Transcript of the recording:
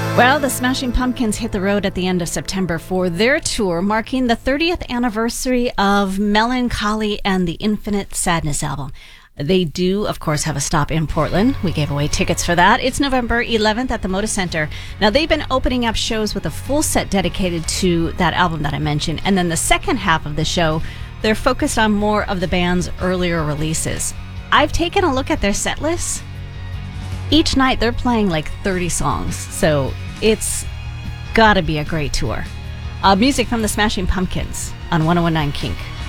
Well, the Smashing Pumpkins hit the road at the end of September for their tour, marking the 30th anniversary of Melancholy and the Infinite Sadness album. They do, of course, have a stop in Portland. We gave away tickets for that. It's November 11th at the Moda Center. Now, they've been opening up shows with a full set dedicated to that album that I mentioned. And then the second half of the show, they're focused on more of the band's earlier releases. I've taken a look at their set list. Each night, they're playing like 30 songs. So it's gotta be a great tour. Music from the Smashing Pumpkins on 101.9 Kink.